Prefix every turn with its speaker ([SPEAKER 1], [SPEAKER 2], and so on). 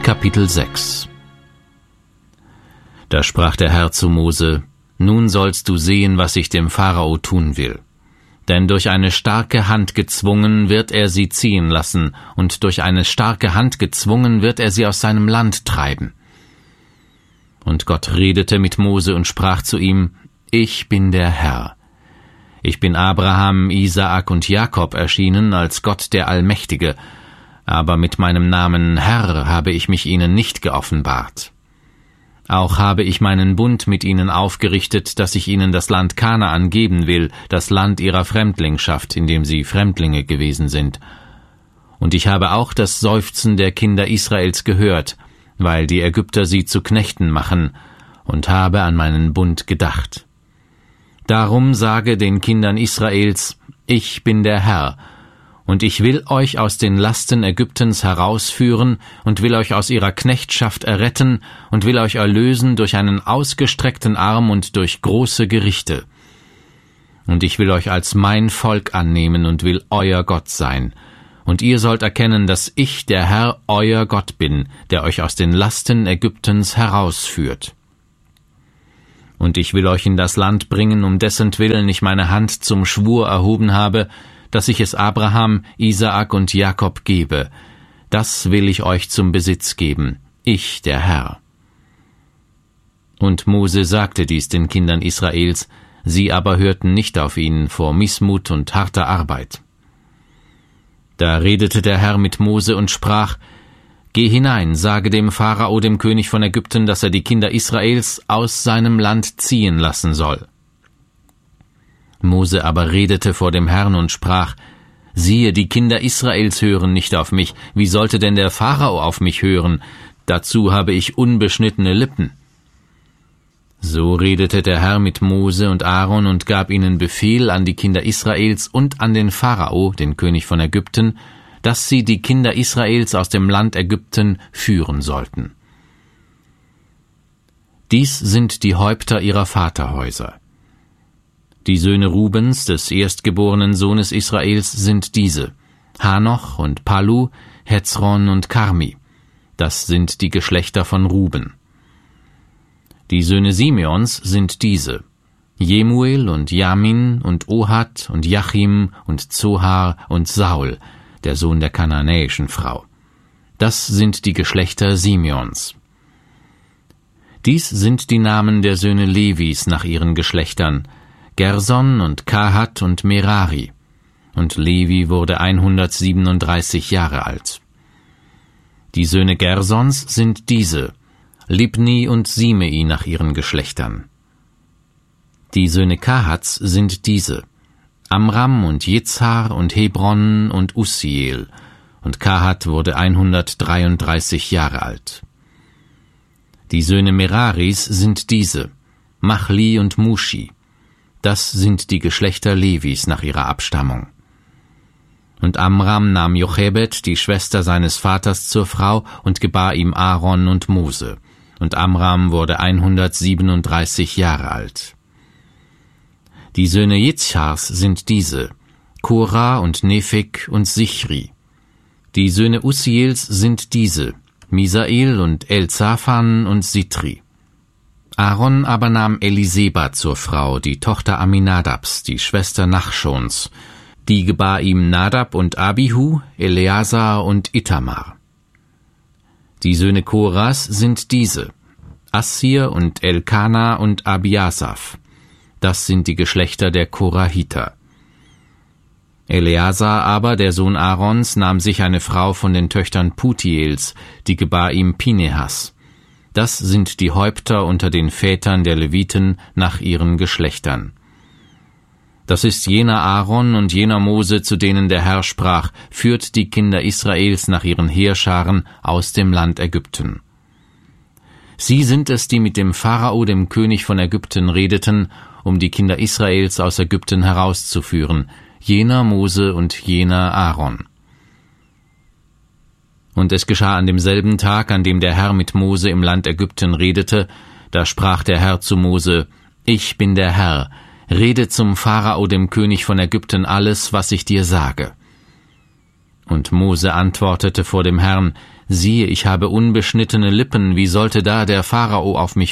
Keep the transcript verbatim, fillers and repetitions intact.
[SPEAKER 1] Kapitel sechs. Da sprach der Herr zu Mose: Nun sollst du sehen, was ich dem Pharao tun will. Denn durch eine starke Hand gezwungen wird er sie ziehen lassen, und durch eine starke Hand gezwungen wird er sie aus seinem Land treiben. Und Gott redete mit Mose und sprach zu ihm: Ich bin der Herr. Ich bin Abraham, Isaak und Jakob erschienen als Gott der Allmächtige, aber mit meinem Namen Herr habe ich mich ihnen nicht geoffenbart. Auch habe ich meinen Bund mit ihnen aufgerichtet, dass ich ihnen das Land Kanaan geben will, das Land ihrer Fremdlingschaft, in dem sie Fremdlinge gewesen sind. Und ich habe auch das Seufzen der Kinder Israels gehört, weil die Ägypter sie zu Knechten machen, und habe an meinen Bund gedacht. Darum sage den Kindern Israels: Ich bin der Herr, und ich will euch aus den Lasten Ägyptens herausführen und will euch aus ihrer Knechtschaft erretten und will euch erlösen durch einen ausgestreckten Arm und durch große Gerichte. Und ich will euch als mein Volk annehmen und will euer Gott sein. Und ihr sollt erkennen, dass ich der Herr euer Gott bin, der euch aus den Lasten Ägyptens herausführt. Und ich will euch in das Land bringen, um dessentwillen ich meine Hand zum Schwur erhoben habe, dass ich es Abraham, Isaak und Jakob gebe. Das will ich euch zum Besitz geben, ich, der Herr. Und Mose sagte dies den Kindern Israels, sie aber hörten nicht auf ihn vor Missmut und harter Arbeit. Da redete der Herr mit Mose und sprach: Geh hinein, sage dem Pharao, dem König von Ägypten, dass er die Kinder Israels aus seinem Land ziehen lassen soll. Mose aber redete vor dem Herrn und sprach: Siehe, die Kinder Israels hören nicht auf mich, wie sollte denn der Pharao auf mich hören? Dazu habe ich unbeschnittene Lippen. So redete der Herr mit Mose und Aaron und gab ihnen Befehl an die Kinder Israels und an den Pharao, den König von Ägypten, dass sie die Kinder Israels aus dem Land Ägypten führen sollten. Dies sind die Häupter ihrer Vaterhäuser. Die Söhne Rubens, des erstgeborenen Sohnes Israels, sind diese: Hanoch und Palu, Hezron und Karmi. Das sind die Geschlechter von Ruben. Die Söhne Simeons sind diese: Jemuel und Jamin und Ohad und Jachim und Zohar und Saul, der Sohn der kananäischen Frau. Das sind die Geschlechter Simeons. Dies sind die Namen der Söhne Levis nach ihren Geschlechtern: Gerson und Kahat und Merari. Und Levi wurde hundertsiebenunddreißig Jahre alt. Die Söhne Gersons sind diese: Libni und Simei nach ihren Geschlechtern. Die Söhne Kahats sind diese: Amram und Jitzhar und Hebron und Ussiel. Und Kahat wurde hundertdreiunddreißig Jahre alt. Die Söhne Meraris sind diese: Machli und Mushi. Das sind die Geschlechter Levis nach ihrer Abstammung. Und Amram nahm Jochebed, die Schwester seines Vaters, zur Frau und gebar ihm Aaron und Mose. Und Amram wurde hundertsiebenunddreißig Jahre alt. Die Söhne Jitzchars sind diese: Korah und Nepheg und Sichri. Die Söhne Ussiels sind diese: Misael und Elzaphan und Sitri. Aaron aber nahm Eliseba zur Frau, die Tochter Aminadabs, die Schwester Nachschons. Die gebar ihm Nadab und Abihu, Eleazar und Itamar. Die Söhne Koras sind diese: Assir und Elkana und Abiasaph. Das sind die Geschlechter der Korahiter. Eleazar aber, der Sohn Aarons, nahm sich eine Frau von den Töchtern Putiels, die gebar ihm Pinehas. Das sind die Häupter unter den Vätern der Leviten nach ihren Geschlechtern. Das ist jener Aaron und jener Mose, zu denen der Herr sprach: Führt die Kinder Israels nach ihren Heerscharen aus dem Land Ägypten. Sie sind es, die mit dem Pharao, dem König von Ägypten, redeten, um die Kinder Israels aus Ägypten herauszuführen, jener Mose und jener Aaron. Und es geschah an demselben Tag, an dem der Herr mit Mose im Land Ägypten redete, da sprach der Herr zu Mose: Ich bin der Herr, rede zum Pharao, dem König von Ägypten, alles, was ich dir sage. Und Mose antwortete vor dem Herrn: Siehe, ich habe unbeschnittene Lippen, wie sollte da der Pharao auf mich